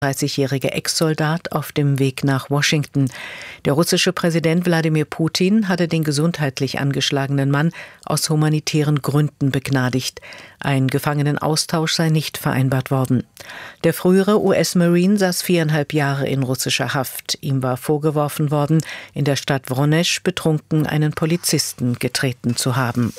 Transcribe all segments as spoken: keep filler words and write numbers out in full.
dreißigjährige Ex-Soldat auf dem Weg nach Washington. Der russische Präsident Wladimir Putin hatte den gesundheitlich angeschlagenen Mann aus humanitären Gründen begnadigt. Ein Gefangenenaustausch sei nicht vereinbart worden. Der frühere U S-Marine saß viereinhalb Jahre in russischer Haft. Ihm war vorgeworfen worden, in der Stadt Wronezh betrunken einen Polizisten getreten zu haben.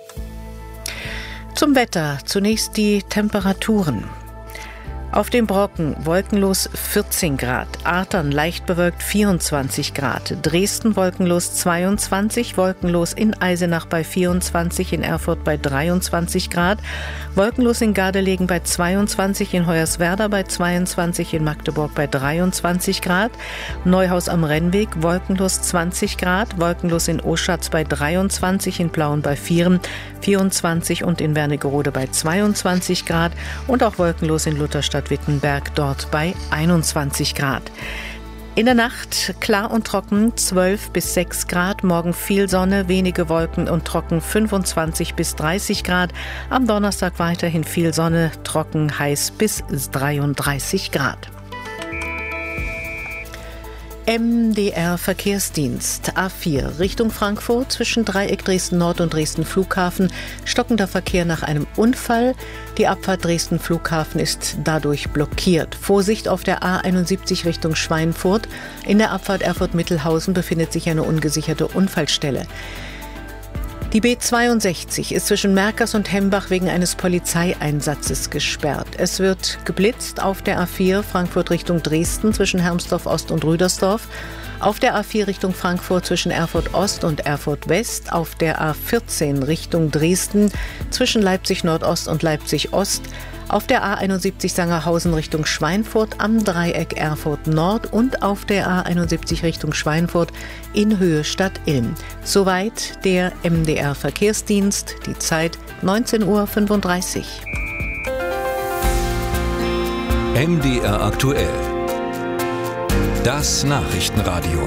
Zum Wetter. Zunächst die Temperaturen. Auf dem Brocken wolkenlos vierzehn Grad, Artern leicht bewölkt vierundzwanzig Grad, Dresden wolkenlos zweiundzwanzig, wolkenlos in Eisenach bei vierundzwanzig, in Erfurt bei dreiundzwanzig Grad, wolkenlos in Gardelegen bei zweiundzwanzig, in Hoyerswerda bei zweiundzwanzig, in Magdeburg bei dreiundzwanzig Grad, Neuhaus am Rennweg wolkenlos zwanzig Grad, wolkenlos in Oschatz bei dreiundzwanzig, in Plauen bei vier, vierundzwanzig und in Wernigerode bei zweiundzwanzig Grad und auch wolkenlos in Lutherstadt Wittenberg dort bei einundzwanzig Grad. In der Nacht klar und trocken zwölf bis sechs Grad, morgen viel Sonne, wenige Wolken und trocken fünfundzwanzig bis dreißig Grad. Am Donnerstag weiterhin viel Sonne, trocken, heiß bis dreiunddreißig Grad. M D R Verkehrsdienst A vier Richtung Frankfurt zwischen Dreieck Dresden Nord und Dresden Flughafen. Stockender Verkehr nach einem Unfall. Die Abfahrt Dresden Flughafen ist dadurch blockiert. Vorsicht auf der A einundsiebzig Richtung Schweinfurt. In der Abfahrt Erfurt-Mittelhausen befindet sich eine ungesicherte Unfallstelle. Die B zweiundsechzig ist zwischen Merkers und Hembach wegen eines Polizeieinsatzes gesperrt. Es wird geblitzt auf der A vier Frankfurt Richtung Dresden zwischen Hermsdorf Ost und Rüdersdorf, auf der A vier Richtung Frankfurt zwischen Erfurt Ost und Erfurt West, auf der A vierzehn Richtung Dresden zwischen Leipzig Nordost und Leipzig Ost, auf der A einundsiebzig Sangerhausen Richtung Schweinfurt am Dreieck Erfurt Nord und auf der A einundsiebzig Richtung Schweinfurt in Höhe Stadt Ilm. Soweit der M D R Verkehrsdienst, die Zeit neunzehn Uhr fünfunddreißig. M D R aktuell. Das Nachrichtenradio.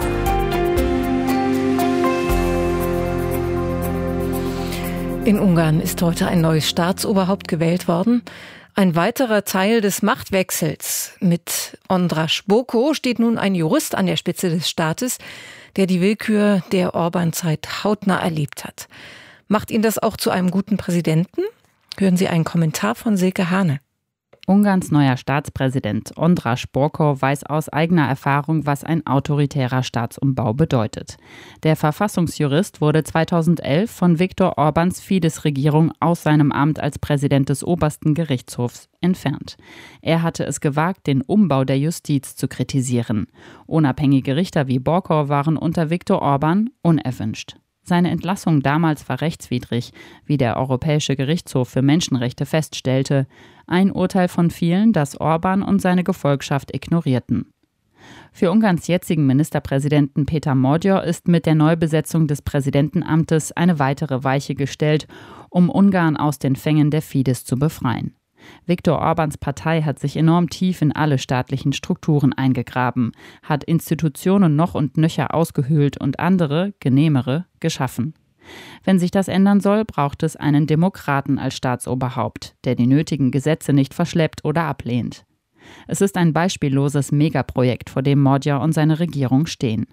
In Ungarn ist heute ein neues Staatsoberhaupt gewählt worden. Ein weiterer Teil des Machtwechsels. Mit András Bokor steht nun ein Jurist an der Spitze des Staates, der die Willkür der Orbán-Zeit hautnah erlebt hat. Macht ihn das auch zu einem guten Präsidenten? Hören Sie einen Kommentar von Silke Hane. Ungarns neuer Staatspräsident András Bokor weiß aus eigener Erfahrung, was ein autoritärer Staatsumbau bedeutet. Der Verfassungsjurist wurde zweitausendelf von Viktor Orbáns Fidesz-Regierung aus seinem Amt als Präsident des obersten Gerichtshofs entfernt. Er hatte es gewagt, den Umbau der Justiz zu kritisieren. Unabhängige Richter wie Bokor waren unter Viktor Orbán unerwünscht. Seine Entlassung damals war rechtswidrig, wie der Europäische Gerichtshof für Menschenrechte feststellte. Ein Urteil von vielen, das Orbán und seine Gefolgschaft ignorierten. Für Ungarns jetzigen Ministerpräsidenten Péter Magyar ist mit der Neubesetzung des Präsidentenamtes eine weitere Weiche gestellt, um Ungarn aus den Fängen der Fidesz zu befreien. Viktor Orbáns Partei hat sich enorm tief in alle staatlichen Strukturen eingegraben, hat Institutionen noch und nöcher ausgehöhlt und andere, genehmere, geschaffen. Wenn sich das ändern soll, braucht es einen Demokraten als Staatsoberhaupt, der die nötigen Gesetze nicht verschleppt oder ablehnt. Es ist ein beispielloses Megaprojekt, vor dem Magyar und seine Regierung stehen.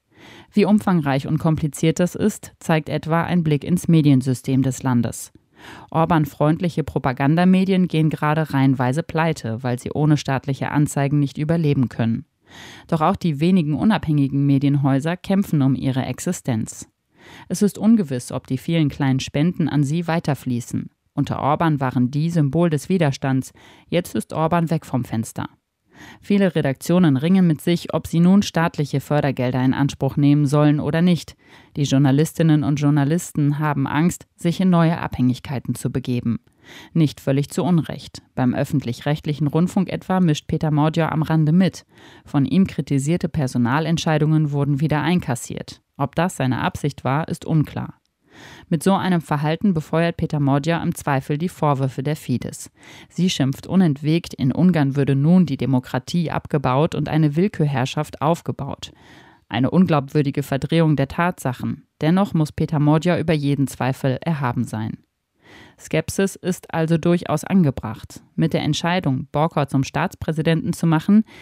Wie umfangreich und kompliziert das ist, zeigt etwa ein Blick ins Mediensystem des Landes. Orbán-freundliche Propagandamedien gehen gerade reihenweise pleite, weil sie ohne staatliche Anzeigen nicht überleben können. Doch auch die wenigen unabhängigen Medienhäuser kämpfen um ihre Existenz. Es ist ungewiss, ob die vielen kleinen Spenden an sie weiterfließen. Unter Orbán waren die Symbol des Widerstands, jetzt ist Orbán weg vom Fenster. Viele Redaktionen ringen mit sich, ob sie nun staatliche Fördergelder in Anspruch nehmen sollen oder nicht. Die Journalistinnen und Journalisten haben Angst, sich in neue Abhängigkeiten zu begeben. Nicht völlig zu Unrecht. Beim öffentlich-rechtlichen Rundfunk etwa mischt Péter Magyar am Rande mit. Von ihm kritisierte Personalentscheidungen wurden wieder einkassiert. Ob das seine Absicht war, ist unklar. Mit so einem Verhalten befeuert Péter Magyar im Zweifel die Vorwürfe der Fidesz. Sie schimpft unentwegt, in Ungarn würde nun die Demokratie abgebaut und eine Willkürherrschaft aufgebaut. Eine unglaubwürdige Verdrehung der Tatsachen. Dennoch muss Péter Magyar über jeden Zweifel erhaben sein. Skepsis ist also durchaus angebracht. Mit der Entscheidung, Bokor zum Staatspräsidenten zu machen,